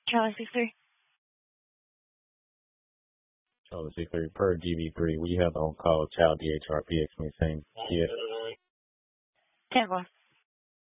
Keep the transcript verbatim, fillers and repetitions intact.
Charlie six three. Charlie six three, per G V three, we have on call child D H R P X same. Yeah. ten four.